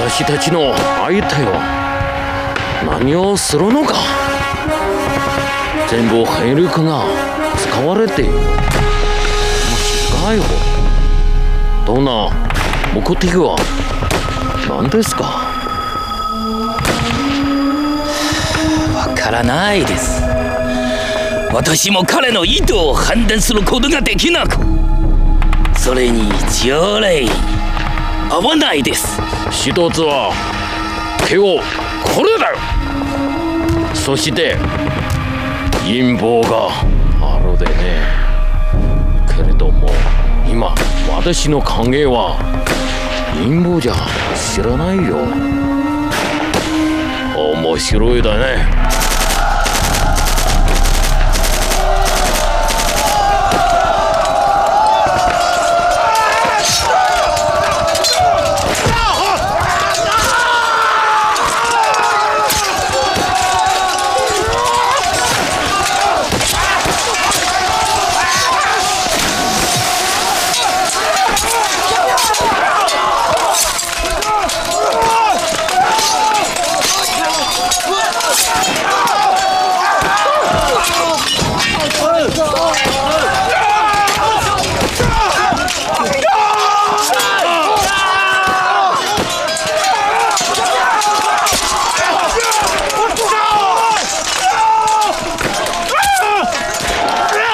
私たちの相手は何をするのか。全部兵力が使われている。違うよ。どんな目的は何ですか。 わからないです。私も彼の意図を判断することができなく、それに条例合わないです。 一つは手をこれだよ。そして陰謀があるでね。けれども今私の考えは陰謀じゃ知らないよ。面白いだね。